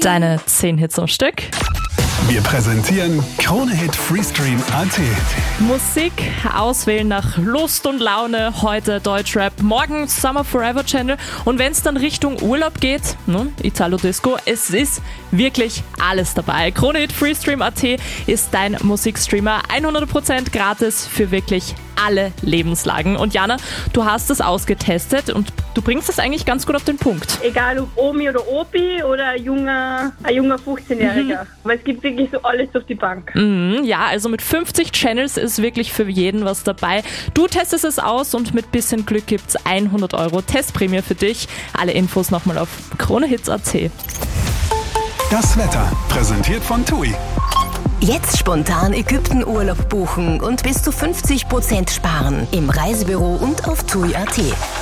Deine 10 Hits am Stück. Wir präsentieren Krone-Hit Freestream.at. Musik auswählen nach Lust und Laune. Heute Deutschrap, morgen Summer Forever Channel. Und wenn es dann Richtung Urlaub geht, Italo Disco, es ist wirklich alles dabei. Krone-Hit Freestream.at ist dein Musikstreamer. 100% gratis für wirklich alle Lebenslagen. Und Jana, du hast es ausgetestet und du bringst es eigentlich ganz gut auf den Punkt. Egal ob Omi oder Opi oder ein junger 15-Jähriger. Aber es gibt wirklich so alles auf die Bank. Ja, also mit 50 Channels ist wirklich für jeden was dabei. Du testest es aus und mit bisschen Glück gibt's 100 € Testprämie für dich. Alle Infos nochmal auf kronehits.at. Das Wetter, präsentiert von TUI. Jetzt spontan Ägypten-Urlaub buchen und bis zu 50% sparen. Im Reisebüro und auf TUI.at.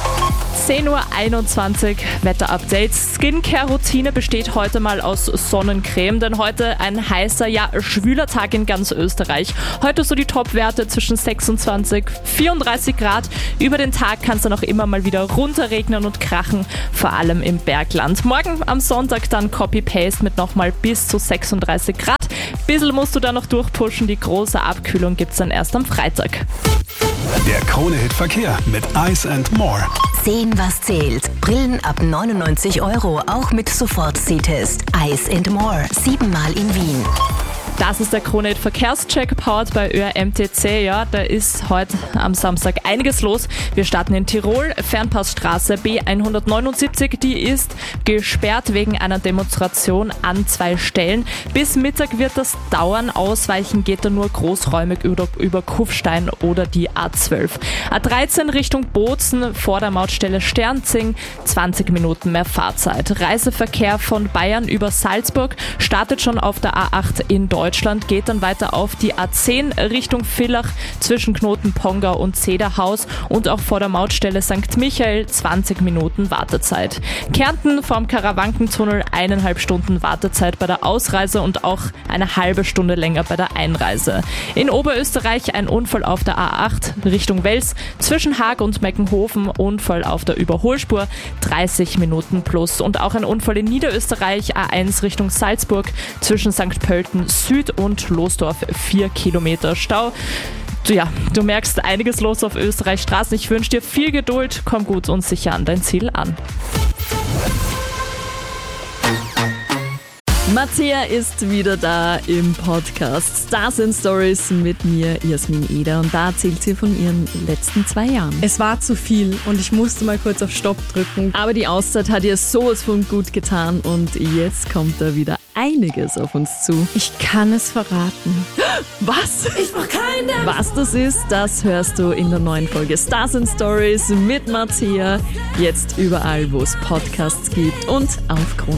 10:21 Uhr, Wetter-Updates. Skincare-Routine besteht heute mal aus Sonnencreme, denn heute ein heißer, schwüler Tag in ganz Österreich. Heute so die Top-Werte zwischen 26, 34 Grad. Über den Tag kann es dann auch immer mal wieder runterregnen und krachen, vor allem im Bergland. Morgen am Sonntag dann Copy-Paste mit nochmal bis zu 36 Grad. Bissl musst du da noch durchpushen, die große Abkühlung gibt's dann erst am Freitag. Der Krone-Hit Verkehr mit Ice & More. Sehen, was zählt. Brillen ab 99 €, auch mit Sofort-Sehtest. Ice & More, 7-mal in Wien. Das ist der Krone-Hit Verkehrscheck, powered bei ÖRMTC. Ja, da ist heute am Samstag einiges los. Wir starten in Tirol, Fernpassstraße B179, die ist gesperrt wegen einer Demonstration an 2 Stellen. Bis Mittag wird das dauern. Ausweichen geht da nur großräumig über Kufstein oder die A12. A13 Richtung Bozen vor der Mautstelle Sternzing, 20 Minuten mehr Fahrzeit. Reiseverkehr von Bayern über Salzburg startet schon auf der A8 in Deutschland, geht dann weiter auf die A10 Richtung Villach zwischen Knoten Pongau und Zederhaus und auch vor der Mautstelle St. Michael 20 Minuten Wartezeit. Kärnten vom Karawankentunnel 1,5 Stunden Wartezeit bei der Ausreise und auch eine halbe Stunde länger bei der Einreise. In Oberösterreich ein Unfall auf der A8 Richtung Wels zwischen Haag und Meckenhofen, Unfall auf der Überholspur 30 Minuten plus und auch ein Unfall in Niederösterreich A1 Richtung Salzburg zwischen St. Pölten Süd und Losdorf 4 Kilometer Stau. Du merkst einiges los auf Österreichs Straßen. Ich wünsche dir viel Geduld, komm gut und sicher an dein Ziel an. Mattia ist wieder da im Podcast Stars in Stories mit mir, Jasmin Eder. Und da erzählt sie von ihren letzten 2 Jahren. Es war zu viel und ich musste mal kurz auf Stopp drücken. Aber die Auszeit hat ihr sowas von gut getan und jetzt kommt da wieder einiges auf uns zu. Ich kann es verraten. Was? Ich mach keinen. Was das ist, das hörst du in der neuen Folge Stars in Stories mit Mattia. Jetzt überall, wo es Podcasts gibt und auf Krone.